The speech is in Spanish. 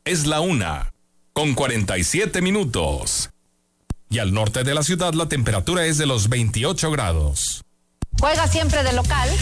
Es la 1:47. Y al norte de la ciudad la temperatura es de los 28 grados. Juega siempre de local